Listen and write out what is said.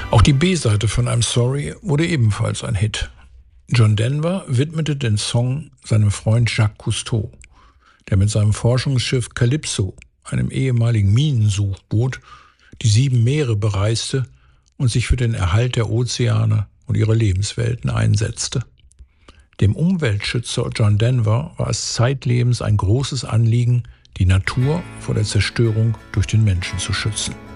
Auch die B-Seite von I'm Sorry wurde ebenfalls ein Hit. John Denver widmete den Song seinem Freund Jacques Cousteau, der mit seinem Forschungsschiff Calypso, einem ehemaligen Minensuchboot, die 7 Meere bereiste und sich für den Erhalt der Ozeane und ihre Lebenswelten einsetzte. Dem Umweltschützer John Denver war es zeitlebens ein großes Anliegen, die Natur vor der Zerstörung durch den Menschen zu schützen.